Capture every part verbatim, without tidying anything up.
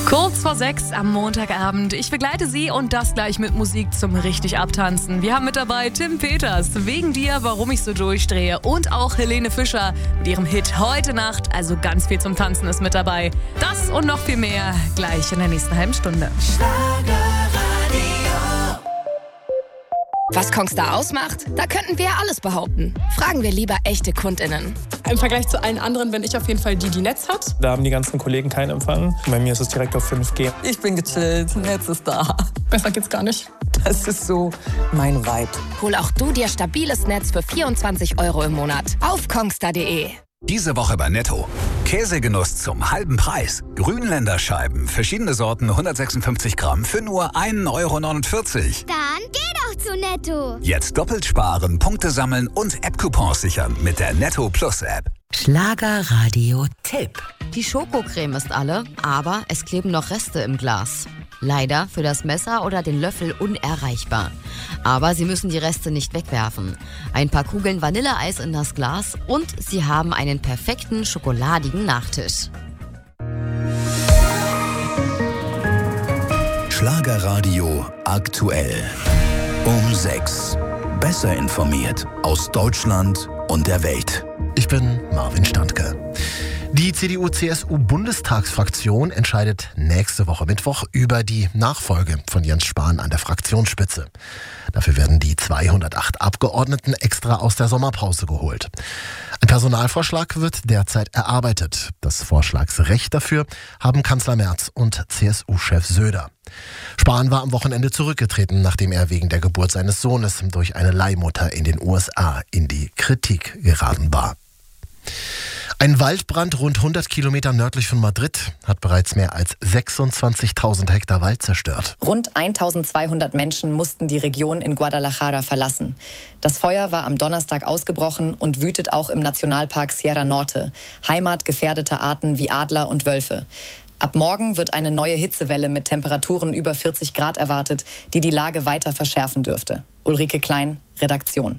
Kurz vor sechs am Montagabend. Ich begleite Sie und das gleich mit Musik zum richtig Abtanzen. Wir haben mit dabei Tim Peters, Wegen dir, warum ich so durchdrehe. Und auch Helene Fischer mit ihrem Hit Heute Nacht. Also ganz viel zum Tanzen ist mit dabei. Das und noch viel mehr gleich in der nächsten halben Stunde. Was Kongstar ausmacht? Da könnten wir alles behaupten. Fragen wir lieber echte KundInnen. Im Vergleich zu allen anderen bin ich auf jeden Fall die, die Netz hat. Da haben die ganzen Kollegen keinen Empfang. Bei mir ist es direkt auf fünf G. Ich bin gechillt, Netz ist da. Besser geht's gar nicht. Das ist so mein Vibe. Hol auch du dir stabiles Netz für vierundzwanzig Euro im Monat auf kongstar punkt de. Diese Woche bei Netto. Käsegenuss zum halben Preis. Grünländer Scheiben, verschiedene Sorten, hundertsechsundfünfzig Gramm für nur ein Euro neunundvierzig. Dann geh doch zu Netto. Jetzt doppelt sparen, Punkte sammeln und App-Coupons sichern mit der Netto Plus App. Schlagerradio-Tipp. Die Schokocreme ist alle, aber es kleben noch Reste im Glas. Leider für das Messer oder den Löffel unerreichbar. Aber Sie müssen die Reste nicht wegwerfen. Ein paar Kugeln Vanilleeis in das Glas und Sie haben einen perfekten schokoladigen Nachtisch. Schlagerradio aktuell. Um sechs. Besser informiert aus Deutschland und der Welt. Ich bin Marvin Standke. Die C D U C S U-Bundestagsfraktion entscheidet nächste Woche Mittwoch über die Nachfolge von Jens Spahn an der Fraktionsspitze. Dafür werden die zweihundertacht Abgeordneten extra aus der Sommerpause geholt. Ein Personalvorschlag wird derzeit erarbeitet. Das Vorschlagsrecht dafür haben Kanzler Merz und C S U-Chef Söder. Spahn war am Wochenende zurückgetreten, nachdem er wegen der Geburt seines Sohnes durch eine Leihmutter in den U S A in die Kritik geraten war. Ein Waldbrand rund hundert Kilometer nördlich von Madrid hat bereits mehr als sechsundzwanzigtausend Hektar Wald zerstört. Rund eintausendzweihundert Menschen mussten die Region in Guadalajara verlassen. Das Feuer war am Donnerstag ausgebrochen und wütet auch im Nationalpark Sierra Norte, Heimat gefährdeter Arten wie Adler und Wölfe. Ab morgen wird eine neue Hitzewelle mit Temperaturen über vierzig Grad erwartet, die die Lage weiter verschärfen dürfte. Ulrike Klein, Redaktion.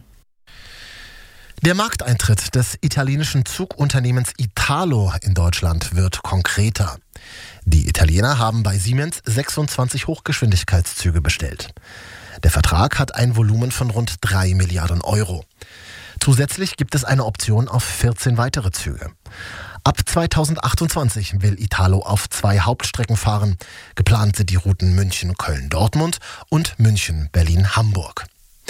Der Markteintritt des italienischen Zugunternehmens Italo in Deutschland wird konkreter. Die Italiener haben bei Siemens sechsundzwanzig Hochgeschwindigkeitszüge bestellt. Der Vertrag hat ein Volumen von rund drei Milliarden Euro. Zusätzlich gibt es eine Option auf vierzehn weitere Züge. Ab zweitausendachtundzwanzig will Italo auf zwei Hauptstrecken fahren. Geplant sind die Routen München-Köln-Dortmund und München-Berlin-Hamburg.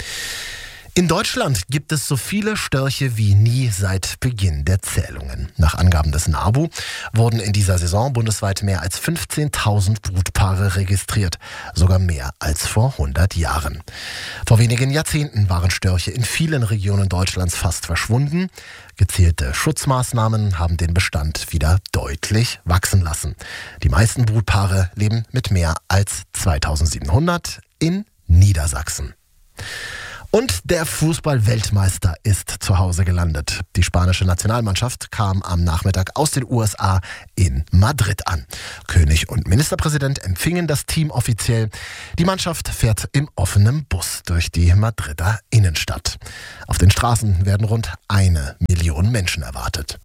In Deutschland gibt es so viele Störche wie nie seit Beginn der Zählungen. Nach Angaben des NABU wurden in dieser Saison bundesweit mehr als fünfzehntausend Brutpaare registriert, sogar mehr als vor hundert Jahren. Vor wenigen Jahrzehnten waren Störche in vielen Regionen Deutschlands fast verschwunden. Gezielte Schutzmaßnahmen haben den Bestand wieder deutlich wachsen lassen. Die meisten Brutpaare leben mit mehr als zweitausendsiebenhundert in Niedersachsen. Und der Fußball-Weltmeister ist zu Hause gelandet. Die spanische Nationalmannschaft kam am Nachmittag aus den U S A in Madrid an. König und Ministerpräsident empfingen das Team offiziell. Die Mannschaft fährt im offenen Bus durch die Madrider Innenstadt. Auf den Straßen werden rund eine Million Menschen erwartet.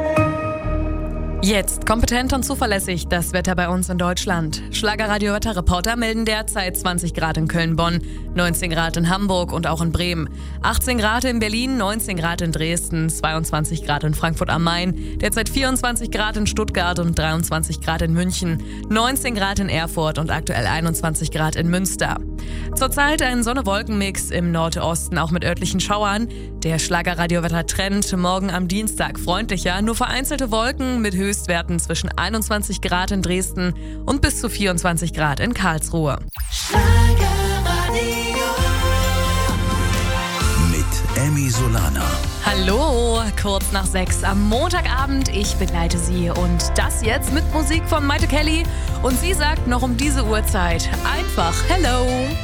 Jetzt kompetent und zuverlässig das Wetter bei uns in Deutschland. Schlagerradio-Wetterreporter melden derzeit zwanzig Grad in Köln-Bonn, neunzehn Grad in Hamburg und auch in Bremen, achtzehn Grad in Berlin, neunzehn Grad in Dresden, zweiundzwanzig Grad in Frankfurt am Main, derzeit vierundzwanzig Grad in Stuttgart und dreiundzwanzig Grad in München, neunzehn Grad in Erfurt und aktuell einundzwanzig Grad in Münster. Zurzeit ein Sonne-Wolken-Mix im Nordosten, auch mit örtlichen Schauern. Der Schlagerradio-Wetter-Trend morgen am Dienstag freundlicher, nur vereinzelte Wolken mit Höchstwerten zwischen einundzwanzig Grad in Dresden und bis zu vierundzwanzig Grad in Karlsruhe. Mit Emmy Solana. Hallo, kurz nach sechs am Montagabend. Ich begleite Sie und das jetzt mit Musik von Maite Kelly. Und sie sagt noch um diese Uhrzeit einfach Hello.